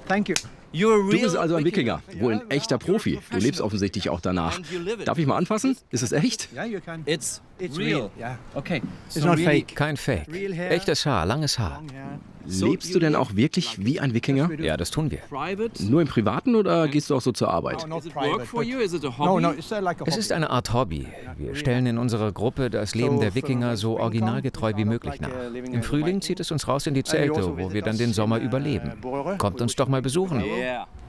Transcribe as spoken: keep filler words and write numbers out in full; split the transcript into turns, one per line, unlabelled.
Du bist also ein Wikinger, wohl ein echter Profi. Du lebst offensichtlich auch danach. Darf ich mal anfassen? Ist es echt?
It's real.
Okay.
It's not fake.
Kein Fake. Echtes Haar, langes Haar.
Lebst du denn auch wirklich wie ein Wikinger?
Ja, das tun wir.
Nur im Privaten oder gehst du auch so zur Arbeit?
Es ist eine Art Hobby. Wir stellen in unserer Gruppe das Leben der Wikinger so originalgetreu wie möglich nach. Im Frühling zieht es uns raus in die Zelte, wo wir dann den Sommer überleben. Kommt uns doch mal besuchen.
Yeah.